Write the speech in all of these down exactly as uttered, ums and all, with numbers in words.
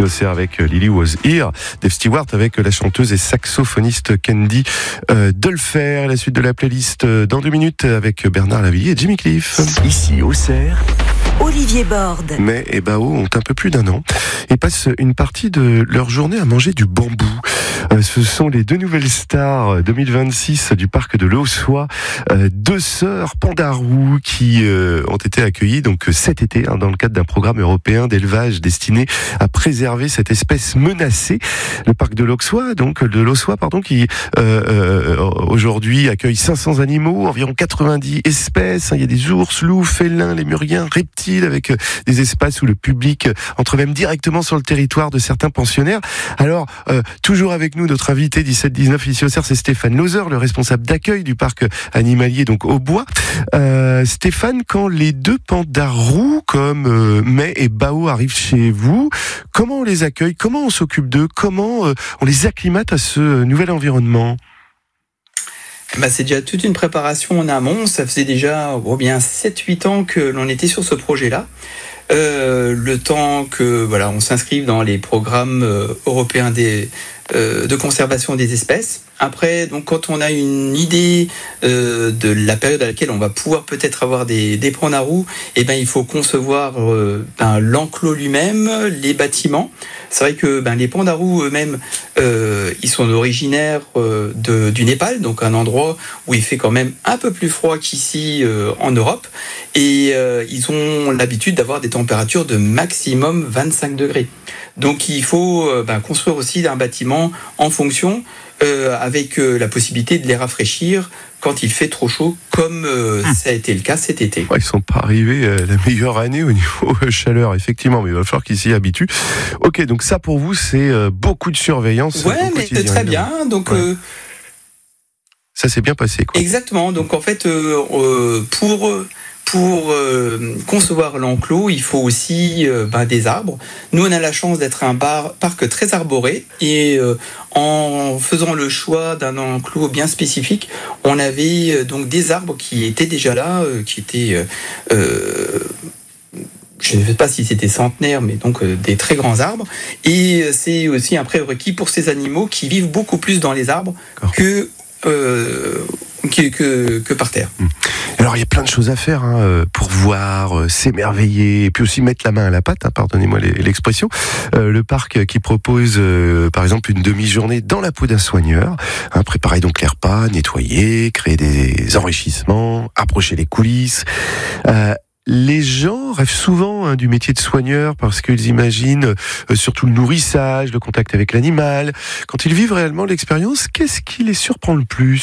ici au C E R avec Lily Was Here, Dave Stewart avec la chanteuse et saxophoniste Candy euh, Dolfer. La suite de la playlist euh, dans deux minutes avec Bernard Lavilliers et Jimmy Cliff. Ici au C E R, Olivier Borde. Mai et Bao ont un peu plus d'un an et passent une partie de leur journée à manger du bambou. Euh, ce sont les deux nouvelles stars deux mille vingt-six du parc de l'Aussois, euh, deux sœurs Pandarou qui euh, ont été accueillies donc cet été hein, dans le cadre d'un programme européen d'élevage destiné à préserver cette espèce menacée. Le parc de l'Aussois, donc de l'Aussois, pardon, qui euh, euh, aujourd'hui accueille cinq cents animaux, environ quatre-vingt-dix espèces. Il y a des ours, loups, félins, lémuriens, reptiles, avec des espaces où le public entre même directement sur le territoire de certains pensionnaires. Alors, euh, toujours avec nous, notre invité dix-sept dix-neuf ici au C E R, c'est Stéphane Lozer, le responsable d'accueil du parc animalier donc au Bois. Euh, Stéphane, quand les deux pandarous comme euh, Mai et Bao arrivent chez vous, comment on les accueille? Comment on s'occupe d'eux? Comment euh, on les acclimate à ce nouvel environnement? Bah, c'est déjà toute une préparation en amont. Ça faisait déjà oh bien sept huit ans que l'on était sur ce projet-là. Euh, le temps que voilà, on s'inscrive dans les programmes euh, européens des, euh, de conservation des espèces. Après, donc, quand on a une idée euh, de la période à laquelle on va pouvoir peut-être avoir des, des pandarous, eh ben, il faut concevoir euh, ben, l'enclos lui-même, les bâtiments. C'est vrai que ben, les pandarous eux-mêmes, euh, ils sont originaires euh, de, du Népal, donc un endroit où il fait quand même un peu plus froid qu'ici euh, en Europe. Et euh, ils ont l'habitude d'avoir des températures de maximum vingt-cinq degrés. Donc il faut euh, ben, construire aussi un bâtiment en fonction, euh, avec euh, la possibilité de les rafraîchir quand il fait trop chaud, comme euh, ça a été le cas cet été. Ouais, ils sont pas arrivés à la meilleure année au niveau chaleur, effectivement, mais il va falloir qu'ils s'y habituent. Ok, donc ça pour vous, c'est euh, beaucoup de surveillance. Ouais, mais c'est très bien. Donc ouais. euh, ça s'est bien passé, quoi. Exactement. Donc en fait, euh, euh, pour Pour euh, concevoir l'enclos, il faut aussi euh, ben, des arbres. Nous, on a la chance d'être un bar, parc très arboré et euh, en faisant le choix d'un enclos bien spécifique, on avait euh, donc des arbres qui étaient déjà là, euh, qui étaient... Euh, euh, je ne sais pas si c'était centenaire, mais donc euh, des très grands arbres. Et c'est aussi un prérequis pour ces animaux qui vivent beaucoup plus dans les arbres que... Euh, Que, que, que par terre. Alors il y a plein de choses à faire hein, pour voir, euh, s'émerveiller, et puis aussi mettre la main à la pâte, hein, pardonnez-moi l'expression. Euh, le parc qui propose euh, par exemple une demi-journée dans la peau d'un soigneur, hein, préparer donc les repas, nettoyer, créer des enrichissements, approcher les coulisses. Euh, Les gens rêvent souvent hein, du métier de soigneur parce qu'ils imaginent euh, surtout le nourrissage, le contact avec l'animal. Quand ils vivent réellement l'expérience, qu'est-ce qui les surprend le plus ?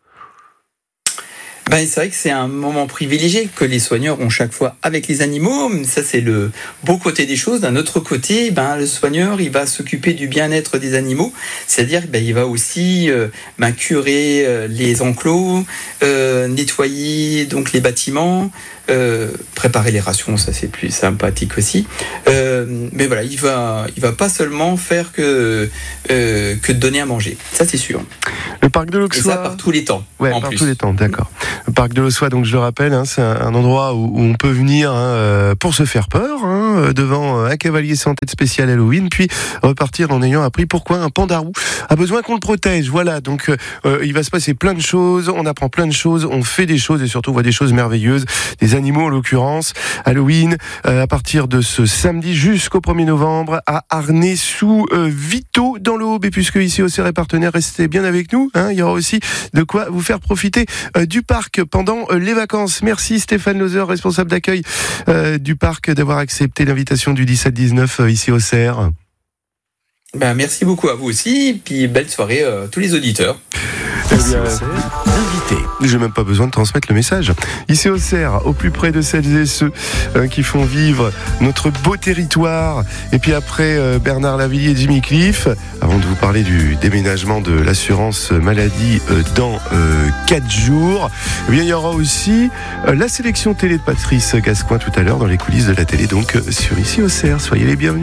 Ben, c'est vrai que c'est un moment privilégié que les soigneurs ont chaque fois avec les animaux. Ça, c'est le beau côté des choses. D'un autre côté, ben, le soigneur, il va s'occuper du bien-être des animaux. C'est-à-dire, ben, il va aussi euh, ben, curer euh, les enclos, euh, nettoyer donc les bâtiments, euh, préparer les rations. Ça, c'est plus sympathique aussi. Euh, mais voilà, il va, il va pas seulement faire que euh, que de donner à manger. Ça, c'est sûr. Le parc de l'Aussois. Et ça par tous les temps. Ouais, en par plus. tous les temps, d'accord. Le parc de l'Aussois, donc je le rappelle, hein, c'est un, un endroit où, où on peut venir hein, pour se faire peur, hein, devant un cavalier sans tête spécial Halloween, puis repartir en ayant appris pourquoi un pandarou a besoin qu'on le protège. Voilà, donc euh, il va se passer plein de choses, on apprend plein de choses, on fait des choses et surtout on voit des choses merveilleuses, des animaux en l'occurrence. Halloween, euh, à partir de ce samedi jusqu'au premier novembre à Arnay sous euh, Vito dans l'Aube. Et puisque ici au C E R est partenaire, restez bien avec nous, hein, il y aura aussi de quoi vous faire profiter euh, du parc pendant euh, les vacances. Merci Stéphane Lozer, responsable d'accueil euh, du parc, d'avoir accepté l'invitation du dix-sept dix-neuf euh, ici au C E R. Ben, merci beaucoup à vous aussi, puis belle soirée à tous les auditeurs. Eh bien, invité. J'ai même pas besoin de transmettre le message. Ici au C E R, au plus près de celles et ceux euh, qui font vivre notre beau territoire. Et puis après, euh, Bernard Lavilliers et Jimmy Cliff, avant de vous parler du déménagement de l'assurance maladie euh, dans euh, quatre jours, eh bien, il y aura aussi euh, la sélection télé de Patrice Gascoigne tout à l'heure dans les coulisses de la télé, donc euh, sur Ici au C E R. Soyez les bienvenus.